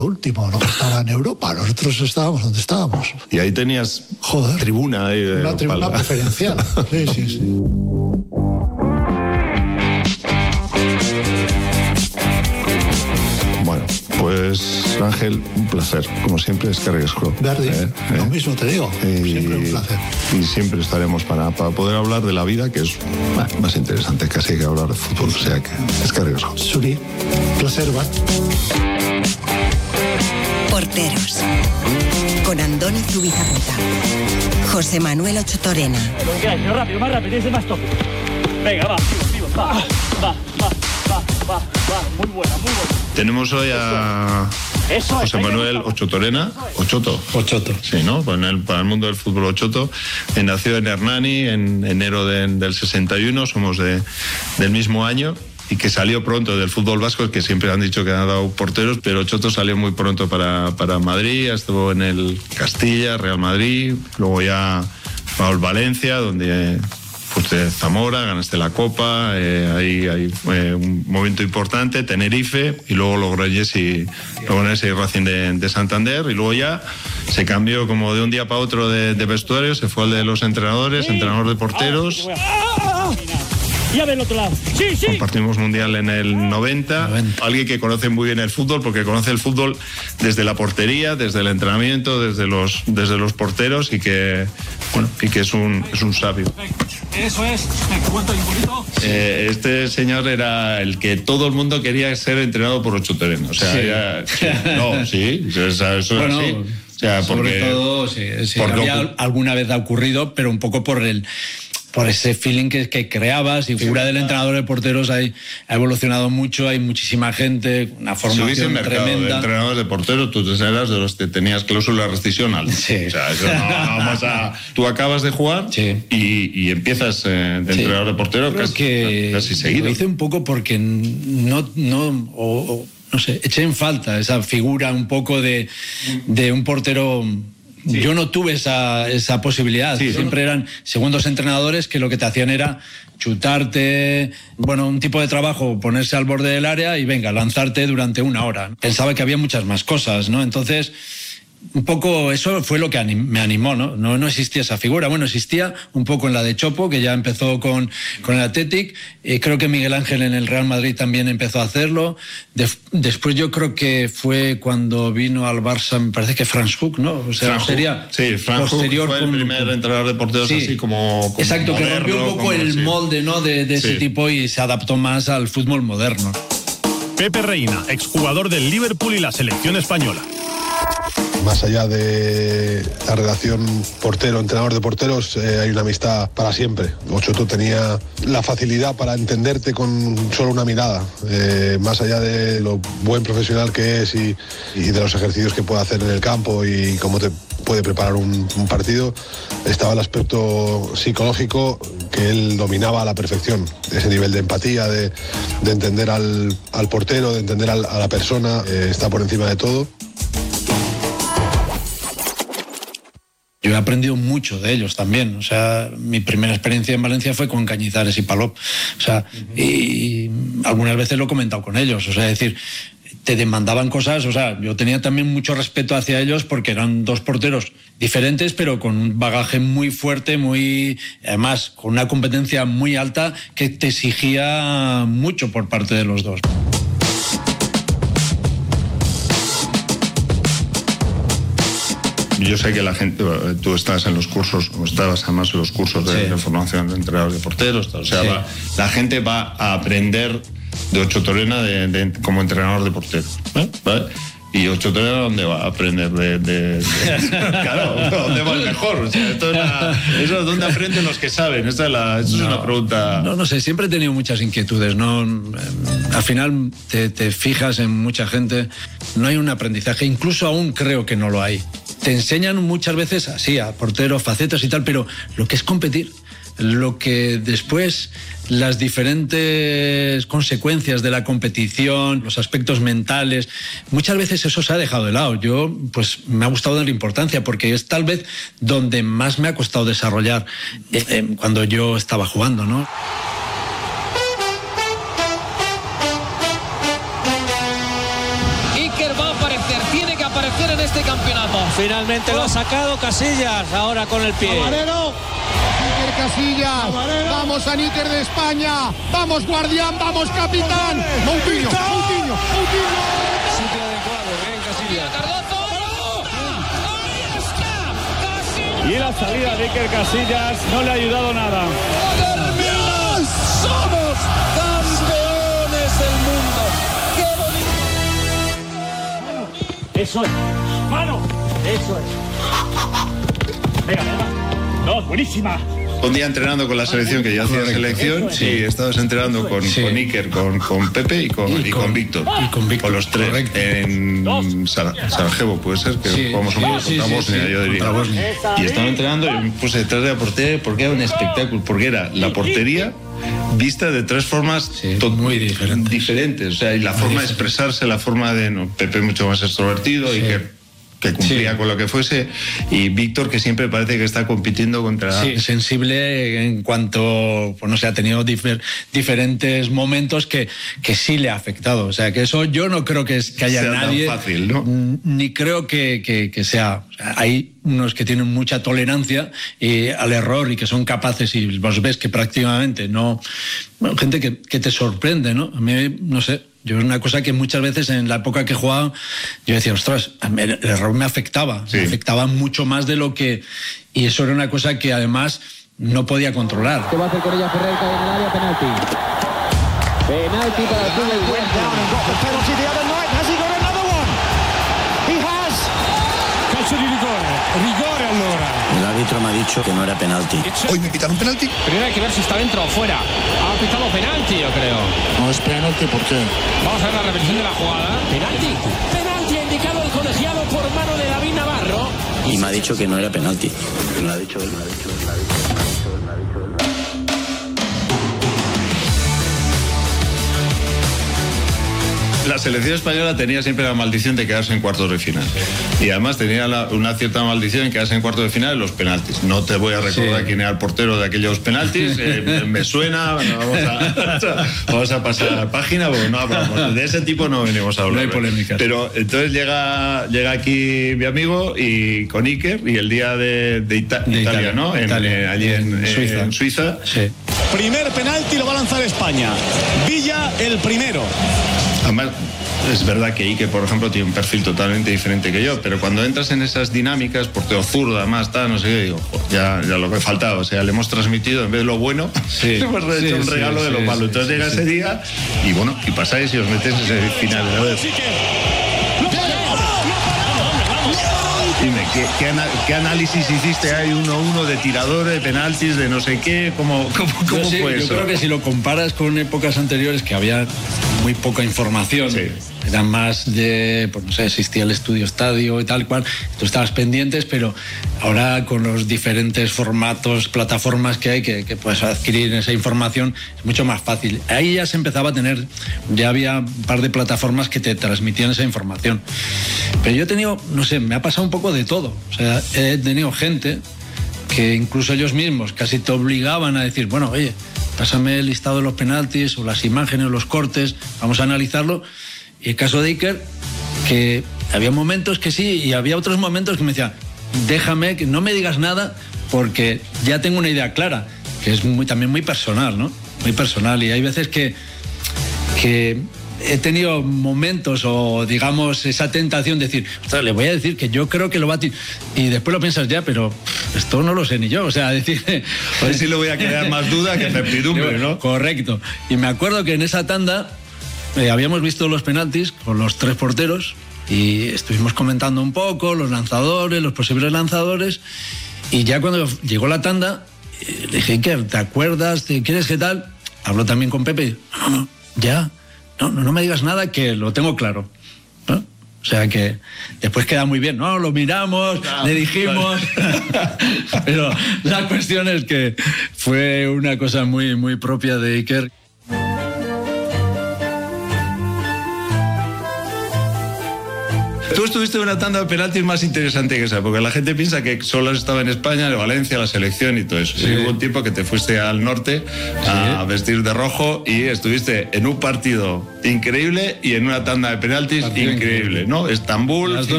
último, no estaba en Europa, nosotros estábamos donde estábamos. Y ahí tenías tribuna. Una tribuna preferencial. Sí. Bueno, pues Ángel, un placer, como siempre, es que riesgo. Verdi, lo mismo te digo, siempre un placer. Y siempre estaremos para poder hablar de la vida, que es más interesante casi que hablar de fútbol, o sea que es que riesgo. Suri, placer, va. Porteros, con Andoni Zubizarreta, José Manuel Ocho Torena. Rápido, más rápido, ese más toque. Venga, va, muy buena. Tenemos hoy a José Manuel Ocho Torena. Ochoto. Sí, ¿no? Para el mundo del fútbol Ochoto. Nació en Hernani en enero del 61, somos del mismo año. Y que salió pronto del fútbol vasco, que siempre han dicho que han dado porteros, pero Ochoto salió muy pronto para Madrid, estuvo en el Castilla, Real Madrid, luego ya Paul Valencia, donde fuiste Zamora, ganaste la Copa, ahí fue un momento importante, Tenerife, y luego Logroñés y Racing de Santander, y luego ya se cambió como de un día para otro de vestuario, se fue al de los entrenadores, entrenador de porteros. Ya del otro lado. Sí. Compartimos mundial en el 90. Alguien que conoce muy bien el fútbol, porque conoce el fútbol desde la portería, desde el entrenamiento, desde los porteros, y que es un sabio. Eso es. ¿Cuánto hay un poquito? Este señor era el que todo el mundo quería ser entrenado por Ocho Torena. O sea, eso es bueno, así. O sea, sobre todo, sí, alguna vez ha ocurrido, pero un poco por ese feeling que creabas, y figura del entrenador de porteros ha evolucionado mucho, hay muchísima gente, una formación tremenda. De entrenadores de porteros, tú eras de los que tenías cláusula de rescisión alta. Sí. O sea, eso no tú acabas de jugar y empiezas de entrenador de portero casi seguido. Lo hice un poco porque no sé, eché en falta esa figura un poco de un portero. Sí. Yo no tuve esa posibilidad. Siempre eran segundos entrenadores que lo que te hacían era chutarte, un tipo de trabajo, ponerse al borde del área y venga, lanzarte durante una hora. Pensaba que había muchas más cosas, ¿no? Entonces, un poco eso fue lo que me animó, ¿no? No existía esa figura. Bueno, existía un poco en la de Chopo, que ya empezó con el Athletic. Creo que Miguel Ángel en el Real Madrid también empezó a hacerlo. Después yo creo que fue cuando vino al Barça, me parece que Franz Hook, ¿no? O sea, sería posterior. Fue el primer entrenador de porteros así como exacto, moderno, que rompió un poco el molde, ¿no? de ese tipo, y se adaptó más al fútbol moderno. Pepe Reina, exjugador del Liverpool y la selección española. Más allá de la relación portero-entrenador de porteros, hay una amistad para siempre. Ochoto tenía la facilidad para entenderte con solo una mirada. Más allá de lo buen profesional que es y de los ejercicios que puede hacer en el campo y cómo te puede preparar un partido, estaba el aspecto psicológico que él dominaba a la perfección. Ese nivel de empatía, de entender al portero, de entender a la persona, está por encima de todo. Yo he aprendido mucho de ellos también. O sea, mi primera experiencia en Valencia fue con Cañizares y Palop. O sea, y algunas veces lo he comentado con ellos. O sea, es decir, te demandaban cosas. O sea, yo tenía también mucho respeto hacia ellos porque eran dos porteros diferentes, pero con un bagaje muy fuerte, además, con una competencia muy alta que te exigía mucho por parte de los dos. Yo sé que la gente, tú estás en los cursos, o estabas además en los cursos de formación de entrenadores de porteros, o sea, la gente va a aprender de Ocho Torena como entrenador de porteros, ¿vale? Y Ocho Torena, ¿dónde va a aprender claro, ¿dónde va el mejor? O sea, eso es donde aprenden los que saben. Eso es una pregunta. No sé, siempre he tenido muchas inquietudes, ¿no? Al final te fijas en mucha gente, no hay un aprendizaje, incluso aún creo que no lo hay. Te enseñan muchas veces así a porteros, facetas y tal, pero lo que es competir, lo que después las diferentes consecuencias de la competición, los aspectos mentales, muchas veces eso se ha dejado de lado. Yo, pues, me ha gustado darle importancia porque es tal vez donde más me ha costado desarrollar cuando yo estaba jugando, ¿no? Iker va a aparecer. aparecer en este campeonato. Finalmente lo ha sacado Casillas, ahora con el pie. Camarero. Níker Casillas. Camarero. Vamos a Níker de España. Vamos guardián, vamos capitán. Moutinho. Sitio adecuado, bien Casillas. Y la salida de Iker Casillas no le ha ayudado nada. ¡Somos campeones del mundo! ¡Qué bonito! Eso es. ¡Mano! Eso es. Venga. No, buenísima. Un día entrenando con la selección, que yo hacía selección, sí, estabas entrenando con Iker, con Pepe y con Víctor. Y con Víctor. Con los tres. Correcto. En Sarajevo, puede ser, que jugamos un poco contra Bosnia, yo diría. Y estaba entrenando y me puse detrás de la portería porque era un espectáculo, porque era la portería vista de tres formas muy diferentes. O sea, y la forma de expresarse, la forma de... Pepe mucho más extrovertido y que cumplía con lo que fuese, y Víctor, que siempre parece que está compitiendo contra... Sí, sensible en cuanto, pues no sé, ha tenido diferentes momentos que sí le ha afectado. O sea, que eso yo no creo que haya nadie... Tan fácil, ¿no? Ni creo que sea... O sea, hay unos que tienen mucha tolerancia al error y que son capaces, y vos ves que prácticamente no... Bueno, gente que te sorprende, ¿no? A mí, no sé... Yo es una cosa que muchas veces en la época que jugaba yo decía, ostras, el error me afectaba mucho más de lo que... Y eso era una cosa que además no podía controlar. ¿Qué va a hacer con ella Ferrer? Cae en el área, penalti. Penalti para el club del West Ham. Calcio di rigore allora. El árbitro me ha dicho que no era penalti. ¿Hoy me pitaron penalti? Primero hay que ver si está dentro o fuera. Ha pitado penalti, yo creo. No es penalti, ¿por qué? Vamos a ver la repetición de la jugada. Penalti. Penalti ha indicado el colegiado por mano de David Navarro. Y me ha dicho que no era penalti. Me lo ha dicho él. La selección española tenía siempre la maldición de quedarse en cuartos de final. Y además tenía una cierta maldición en quedarse en cuartos de final en los penaltis. No te voy a recordar quién era el portero de aquellos penaltis. Me suena. Vamos a pasar página porque no hablamos. De ese tipo no venimos a hablar. No hay polémicas. Pero entonces llega aquí mi amigo y con Iker, y el día de Italia, ¿no? Allí en Suiza. Sí. Primer penalti lo va a lanzar España. Villa el primero. Además, es verdad que Iker, por ejemplo, tiene un perfil totalmente diferente que yo, pero cuando entras en esas dinámicas, portero zurdo, además, no sé qué, digo, ya lo que faltaba, o sea, le hemos transmitido, en vez de lo bueno, le hemos hecho un regalo de lo malo. Entonces llega ese día y bueno, y pasáis y os metéis en ese final. Dime, ¿qué análisis hiciste? ¿Hay 1-1 de tirador, de penaltis, de no sé qué? ¿Cómo fue eso? Yo creo que si lo comparas con épocas anteriores, que había muy poca información, eran más de, pues no sé, existía el estudio estadio y tal cual, tú estabas pendientes, pero ahora con los diferentes formatos, plataformas que hay, que puedes adquirir esa información, es mucho más fácil. Ahí ya se empezaba a tener, ya había un par de plataformas que te transmitían esa información. Pero yo he tenido, no sé, me ha pasado un poco de todo. O sea, he tenido gente que incluso ellos mismos casi te obligaban a decir, bueno, oye, pásame el listado de los penaltis o las imágenes, los cortes, vamos a analizarlo. Y el caso de Iker, que había momentos que sí y había otros momentos que me decía, déjame, que no me digas nada porque ya tengo una idea clara, que es también muy personal, ¿no? Muy personal, y hay veces que he tenido momentos o digamos esa tentación de decir, ostras, le voy a decir que yo creo que lo va a tirar, y después lo piensas ya, pero esto no lo sé ni yo, o sea, decir, a ver si le voy a crear más duda que certidumbre, ¿no? Correcto. Y me acuerdo que en esa tanda habíamos visto los penaltis con los tres porteros y estuvimos comentando un poco los lanzadores, los posibles lanzadores, y ya cuando llegó la tanda le dije, Iker, ¿te acuerdas? ¿Quieres qué tal? Habló también con Pepe. No me digas nada, que lo tengo claro, ¿no? O sea que después queda muy bien, ¿no? Lo miramos, le dijimos, pero la cuestión es que fue una cosa muy, muy propia de Iker. Tú estuviste en una tanda de penaltis más interesante que esa, porque la gente piensa que solo estaba en España, en Valencia, la selección y todo eso. Sí. Y hubo un tiempo que te fuiste al norte a vestir de rojo y estuviste en un partido increíble y en una tanda de penaltis increíble, ¿no? Estambul,